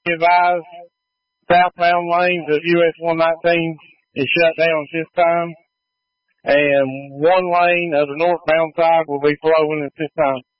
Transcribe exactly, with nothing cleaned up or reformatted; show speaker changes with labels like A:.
A: advised southbound lanes of U S one nineteen is shut down at this time, and one lane of the northbound side will be flowing at this time.